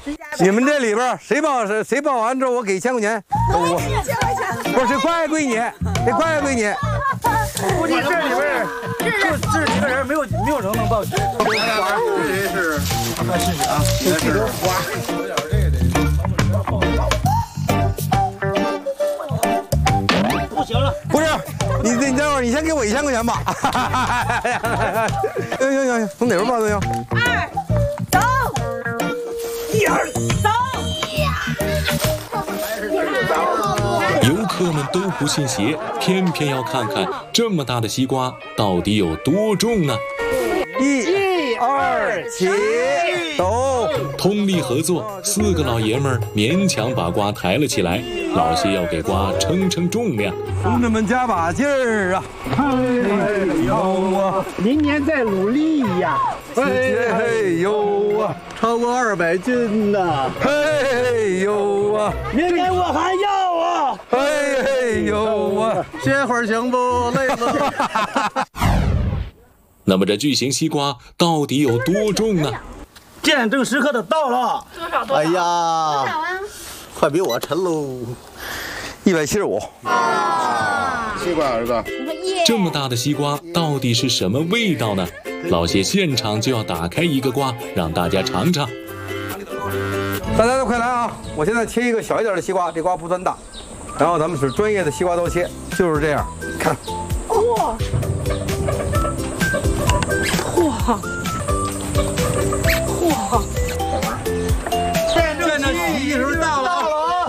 你们这里边谁报完之后，我给1000块钱。我不是谁夸归你，谁夸归你。 估计这里边这几个人没有人能报喜。这谁是？看试试啊，应该是花。有点这个得。不行了。 不是，你等会儿，你先给我1000块钱吧。行，从哪边报都行。 2，走。1、2，走。 游客们都不信邪，偏偏要看看这么大的西瓜到底有多重呢 ？1、2，起，走！ 通力合作，4个老爷们儿勉强把瓜抬了起来。老谢要给瓜称重量， 兄弟们加把劲儿啊！嘿呦啊！ 明年再努力呀！ 嘿呦啊！ 超过200斤呐！ 嘿呦啊！ 明年我还要啊！ 嘿呦啊！ 歇会儿行不？累了。 那么这巨型西瓜到底有多重呢？ 见证时刻的到了。 多少？ 哎呀， 多少啊？ 快比我沉喽 ！175。 西瓜儿子， 这么大的西瓜到底是什么味道呢？老谢现场就要打开一个瓜，让大家尝尝。 大家都快来啊！我现在切一个小一点的西瓜，这瓜不算大。然后咱们使专业的西瓜刀切，就是这样。看， 哇， 见证奇迹时候到了啊！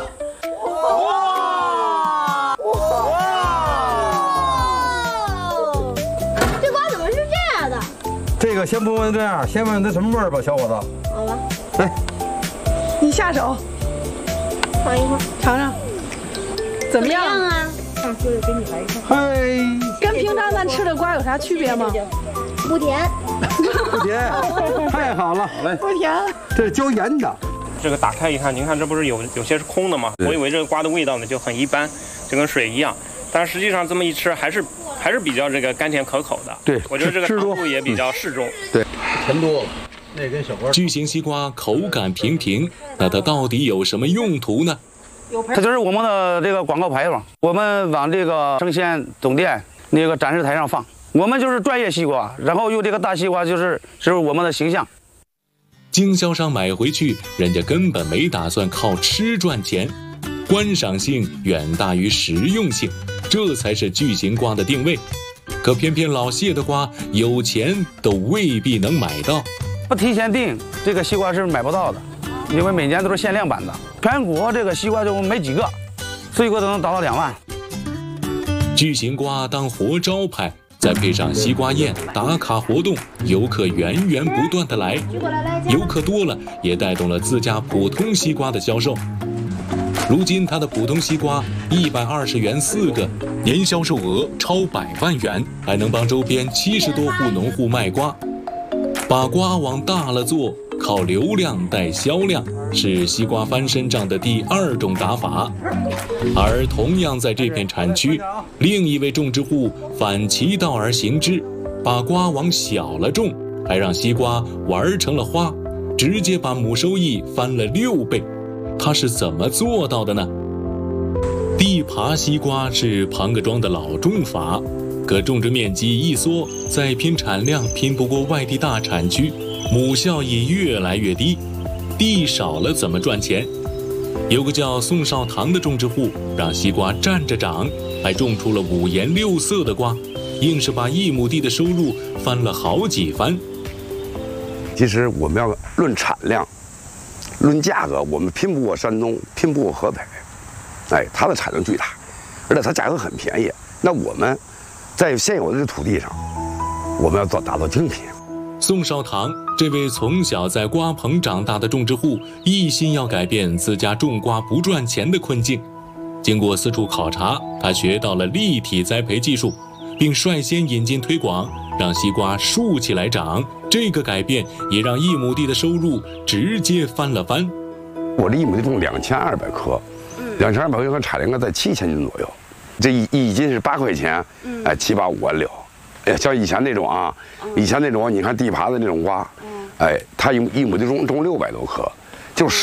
这瓜怎么是这样的？ 这个先不问这样，先问它什么味儿吧，小伙子。 好了， 来， 你下手尝一块， 尝尝，怎么样啊？ 就是给你来一块。 嘿， 跟平常咱吃的瓜有啥区别吗？ 不甜。 不甜，太好了，来， 不甜。 这是浇盐的。 这个打开一看，您看这不是有些是空的吗？我以为这个瓜的味道呢就很一般，就跟水一样，但实际上这么一吃还是比较这个甘甜可口的。 对， 我觉得这个糖度也比较适中。 对， 甜多了。那根小瓜。 巨型西瓜口感平平，那它到底有什么用途呢？ 它就是我们的这个广告牌坊，我们往这个生鲜总店那个展示台上放。我们就是专业西瓜，然后用这个大西瓜就是我们的形象。 经销商买回去，人家根本没打算靠吃赚钱，观赏性远大于实用性，这才是巨型瓜的定位。可偏偏老谢的瓜有钱都未必能买到， 不提前订这个西瓜是买不到的，因为每年都是限量版的，全国这个西瓜就没几个，最多都能达到2万。 巨型瓜当活招牌，再配上西瓜宴、打卡活动，游客源源不断的来，游客多了，也带动了自家普通西瓜的销售。如今它的普通西瓜120元4个，年销售额超100万元，还能帮周边70多户农户卖瓜。把瓜往大了做，靠流量带销量，是西瓜翻身仗的第2种打法。而同样在这片产区，另一位种植户反其道而行之，把瓜往小了种，还让西瓜玩成了花，直接把亩收益翻了6倍。他是怎么做到的呢？地耙西瓜是庞各庄的老种法，可种植面积一缩，再拼产量拼不过外地大产区，母效益越来越低，地少了怎么赚钱？有个叫宋少堂的种植户，让西瓜站着长，还种出了5颜6色的瓜，硬是把1亩地的收入翻了好几番。 其实我们要论产量，论价格，我们拼不过山东，拼不过河北。它的产量巨大，而且它价格很便宜。那我们在现有的这土地上，我们要打造精品。 宋少堂这位从小在瓜棚长大的种植户，一心要改变自家种瓜不赚钱的困境。经过四处考察，他学到了立体栽培技术，并率先引进推广，让西瓜竖起来长。这个改变也让1亩地的收入直接翻了番。 我这1亩地种2200棵，2200棵和产量在7000斤左右，这一斤是8块钱，7、8、5万6。像以前那种啊，以前那种你看地耙子那种瓜，它1亩地种600多棵，